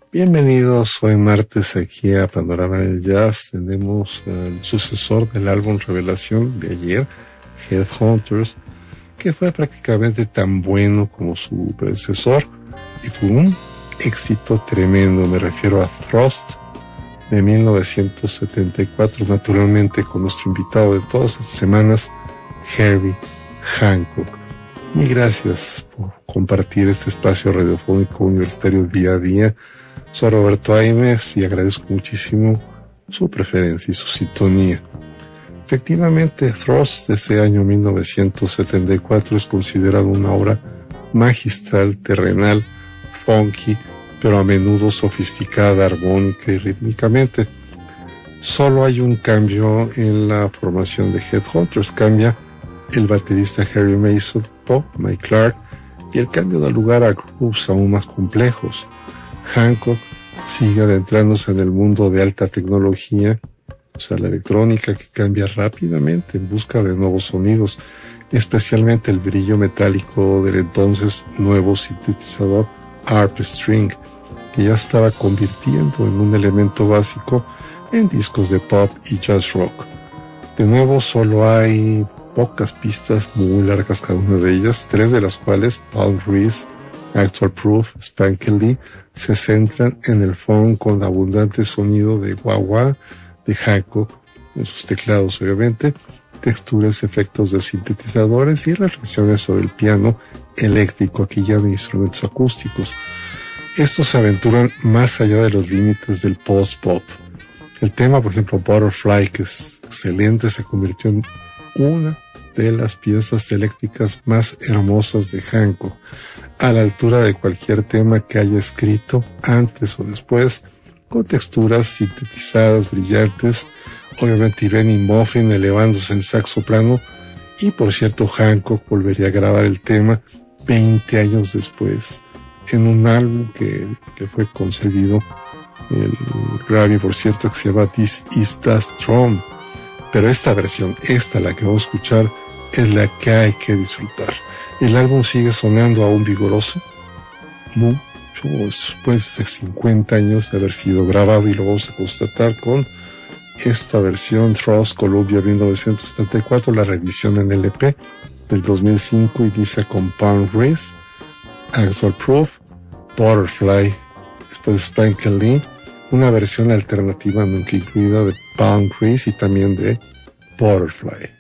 Bienvenidos hoy martes aquí a Panorama del Jazz. Tenemos el sucesor del álbum Revelación de ayer, Headhunters, que fue prácticamente tan bueno como su predecesor y fue un éxito tremendo. Me refiero a Thrust de 1974, naturalmente con nuestro invitado de todas las semanas, Herbie Hancock. Y gracias por compartir este espacio radiofónico universitario día a día. Soy Roberto Aimes y agradezco muchísimo su preferencia y su sintonía. Efectivamente, Thrust de ese año 1974 es considerado una obra magistral, terrenal, funky, pero a menudo sofisticada, armónica y rítmicamente. Solo hay un cambio en la formación de Headhunters. Cambia el baterista Harry Mason, Mike Clark, y el cambio da lugar a grooves aún más complejos. Hancock sigue adentrándose en el mundo de alta tecnología, o sea, la electrónica, que cambia rápidamente en busca de nuevos sonidos, especialmente el brillo metálico del entonces nuevo sintetizador Harp String, que ya estaba convirtiendo en un elemento básico en discos de pop y jazz rock. De nuevo, solo hay pocas pistas muy largas cada una de ellas, 3 de las cuales, Palm Breeze, Actual Proof, Spanky Lee, se centran en el funk con abundante sonido de wah-wah de Hancock, en sus teclados obviamente, texturas, efectos de sintetizadores y reflexiones sobre el piano eléctrico, aquí ya de instrumentos acústicos. Estos se aventuran más allá de los límites del post-pop. El tema, por ejemplo, Butterfly, que es excelente, se convirtió en una de las piezas eléctricas más hermosas de Hancock, a la altura de cualquier tema que haya escrito antes o después, con texturas sintetizadas brillantes, obviamente Benny Muffin elevándose en sax soprano, y por cierto Hancock volvería a grabar el tema 20 años después, en un álbum que le fue concedido el Grammy, por cierto, que se llama This Is the Storm. Pero esta versión, la que vamos a escuchar, es la que hay que disfrutar. El álbum sigue sonando aún vigoroso, mucho después de 50 años de haber sido grabado, y lo vamos a constatar con esta versión Thrust Columbia 1974, la reedición en LP del 2005, inicia con Palm Breeze, Actual Proof, Butterfly, después Spanky Lee, una versión alternativa nunca incluida de Palm Breeze y también de Butterfly.